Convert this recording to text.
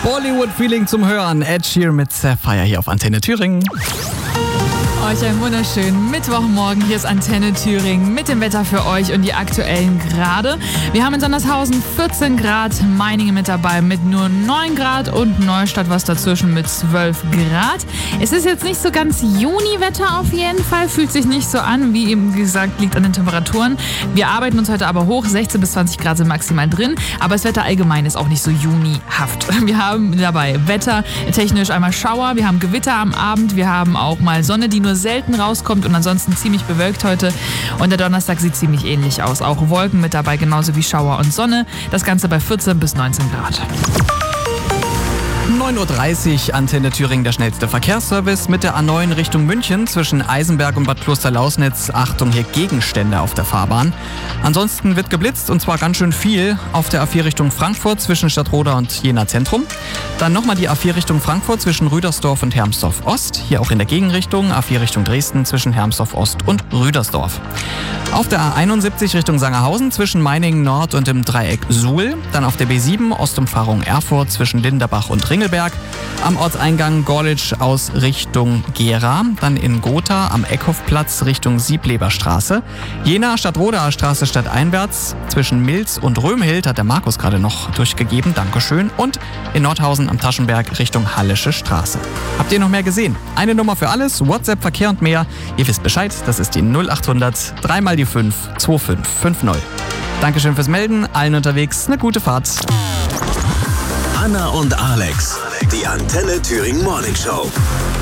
Bollywood-Feeling zum Hören. Ed Sheeran mit Sapphire hier auf Antenne Thüringen. Euch einen wunderschönen Mittwochmorgen. Hier ist Antenne Thüringen mit dem Wetter für euch und die aktuellen Grade. Wir haben in Sondershausen 14 Grad, Meiningen mit dabei mit nur 9 Grad und Neustadt was dazwischen mit 12 Grad. Es ist jetzt nicht so ganz Juni-Wetter auf jeden Fall, fühlt sich nicht so an, wie eben gesagt, liegt an den Temperaturen. Wir arbeiten uns heute aber hoch, 16 bis 20 Grad sind maximal drin, aber das Wetter allgemein ist auch nicht so junihaft. Wir haben dabei wettertechnisch einmal Schauer, wir haben Gewitter am Abend, wir haben auch mal Sonne, die nur selten rauskommt und ansonsten ziemlich bewölkt heute. Und der Donnerstag sieht ziemlich ähnlich aus. Auch Wolken mit dabei, genauso wie Schauer und Sonne. Das Ganze bei 14 bis 19 Grad. 9.30 Uhr, Antenne Thüringen, der schnellste Verkehrsservice mit der A9 Richtung München zwischen Eisenberg und Bad Klosterlausnitz. Achtung, hier Gegenstände auf der Fahrbahn. Ansonsten wird geblitzt und zwar ganz schön viel auf der A4 Richtung Frankfurt zwischen Stadtroda und Jena Zentrum. Dann nochmal die A4 Richtung Frankfurt zwischen Rüdersdorf und Hermsdorf Ost. Hier auch in der Gegenrichtung. A4 Richtung Dresden zwischen Hermsdorf Ost und Rüdersdorf. Auf der A71 Richtung Sangerhausen zwischen Meiningen Nord und dem Dreieck Suhl. Dann auf der B7 Ostumfahrung Erfurt zwischen Linderbach und Ringelberg. Am Ortseingang Gorlitz aus Richtung Gera. Dann in Gotha am Eckhofplatz Richtung Siebleberstraße. Jena Stadtrodaer Straße stadteinwärts zwischen Milz und Römhild hat der Markus gerade noch durchgegeben. Dankeschön. Und in Nordhausen am Taschenberg Richtung Hallische Straße. Habt ihr noch mehr gesehen? Eine Nummer für alles, WhatsApp, Verkehr und mehr. Ihr wisst Bescheid, das ist die 0800 3 mal die 5 2550. Dankeschön fürs Melden, allen unterwegs eine gute Fahrt. Anna und Alex, die Antenne Thüringen Morning Show.